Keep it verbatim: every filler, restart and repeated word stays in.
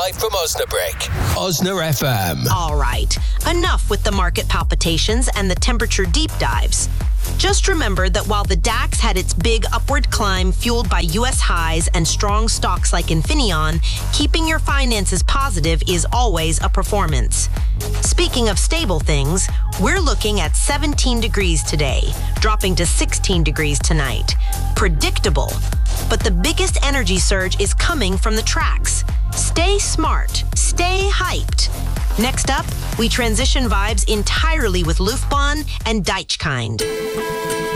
live from Osnabrück. Osna F M. All right, enough with the market palpitations and the temperature deep dives. Just remember that while the DAX had its big upward climb fueled by U S highs and strong stocks like Infineon, keeping your finances positive is always a performance. Speaking of stable things, we're looking at seventeen degrees today, dropping to sixteen degrees tonight. Predictable, but the biggest energy surge is coming from the tracks. Stay smart, stay hyped. Next up, we transition vibes entirely with Luftbahn and Deichkind.